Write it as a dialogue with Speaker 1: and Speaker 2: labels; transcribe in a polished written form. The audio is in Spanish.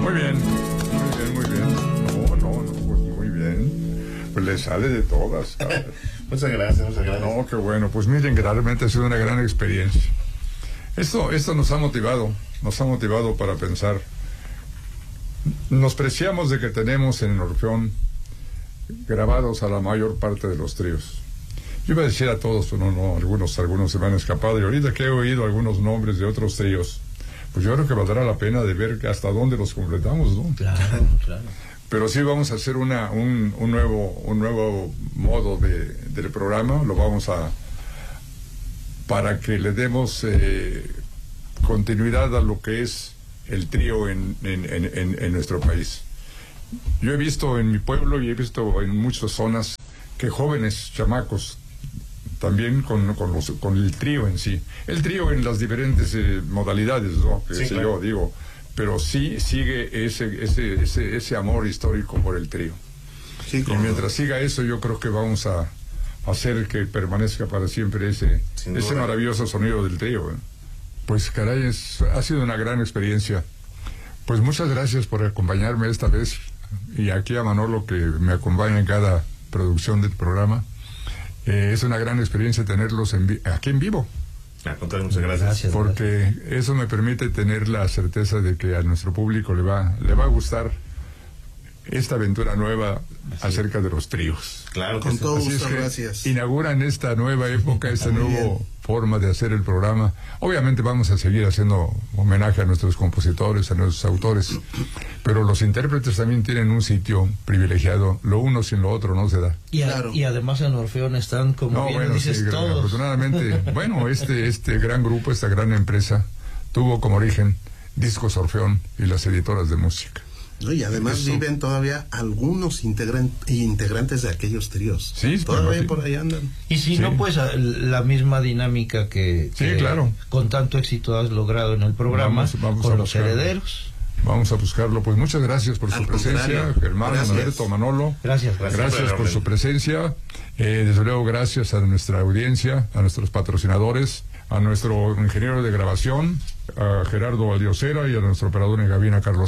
Speaker 1: Muy bien, muy bien, muy bien. No, pues muy bien. Pues le sale de todas.
Speaker 2: Muchas gracias.
Speaker 1: No, qué bueno. Pues miren que realmente ha sido una gran experiencia. Esto nos ha motivado para pensar. Nos preciamos de que tenemos en el Orfeón grabados a la mayor parte de los tríos. Yo iba a decir a todos, pero no, algunos se me han escapado, y ahorita que he oído algunos nombres de otros tríos, pues yo creo que valdrá la pena de ver hasta dónde los completamos, ¿no?
Speaker 3: Claro.
Speaker 1: Pero sí vamos a hacer un nuevo modo del programa, lo vamos a, para que le demos continuidad a lo que es el trío en nuestro país. Yo he visto en mi pueblo y he visto en muchas zonas que jóvenes chamacos también con el trío en sí, el trío en las diferentes modalidades, ¿no?
Speaker 2: Sí, claro.
Speaker 1: Yo digo, pero sí sigue ese amor histórico por el trío.
Speaker 2: Sí,
Speaker 1: y mientras siga eso, yo creo que vamos a hacer que permanezca para siempre ese maravilloso sonido del trío, ¿eh? Pues caray, ha sido una gran experiencia. Pues muchas gracias por acompañarme esta vez, y aquí a Manolo, que me acompaña en cada producción del programa. Es una gran experiencia tenerlos aquí en vivo.
Speaker 2: Al contrario, muchas gracias.
Speaker 1: Porque eso me permite tener la certeza de que a nuestro público le va a gustar esta aventura nueva acerca de los tríos.
Speaker 2: Claro que
Speaker 4: con
Speaker 2: sí.
Speaker 4: todo
Speaker 1: Así
Speaker 4: gusto,
Speaker 1: es que
Speaker 4: gracias.
Speaker 1: inauguran esta nueva época, esta
Speaker 4: Muy
Speaker 1: nueva
Speaker 4: bien.
Speaker 1: forma de hacer el programa. Obviamente vamos a seguir haciendo homenaje a nuestros compositores, a nuestros autores, pero los intérpretes también tienen un sitio privilegiado. Lo uno sin lo otro no se da.
Speaker 4: Claro.
Speaker 3: Y además en Orfeón están, como bien dices,
Speaker 1: sí,
Speaker 3: todos.
Speaker 1: afortunadamente, bueno, este gran grupo, esta gran empresa, tuvo como origen Discos Orfeón y las editoras de música.
Speaker 4: No, y además
Speaker 1: Eso.
Speaker 4: viven todavía algunos integrantes de aquellos tríos.
Speaker 1: Sí,
Speaker 4: todavía
Speaker 1: sí.
Speaker 4: por ahí andan.
Speaker 3: Y si
Speaker 1: Sí.
Speaker 3: no, pues la misma dinámica que
Speaker 1: claro.
Speaker 3: con tanto éxito has logrado en el programa,
Speaker 1: Vamos
Speaker 3: con
Speaker 1: a
Speaker 3: los
Speaker 1: buscarlo.
Speaker 3: herederos.
Speaker 1: Vamos a buscarlo. Pues muchas gracias por su
Speaker 4: Al
Speaker 1: presencia,
Speaker 4: contrario.
Speaker 1: Germán,
Speaker 4: Gracias.
Speaker 1: Alberto, Manolo.
Speaker 3: Gracias.
Speaker 1: Gracias por su presencia. Desde luego, gracias a nuestra audiencia, a nuestros patrocinadores, a nuestro ingeniero de grabación, a Gerardo Valdiosera, y a nuestro operador en cabina, Carlos